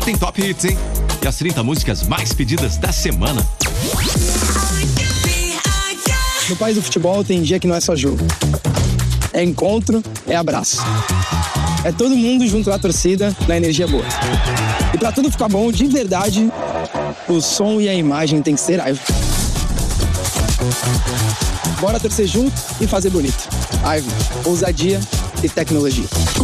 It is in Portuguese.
tem Top Hits, hein? E as 30 músicas mais pedidas da semana. No país do futebol tem dia que não é só jogo. É encontro, é abraço. É todo mundo junto na torcida, na energia boa. E pra tudo ficar bom, de verdade, o som e a imagem tem que ser Aivo. Bora torcer junto e fazer bonito. Aivo, ousadia e tecnologia.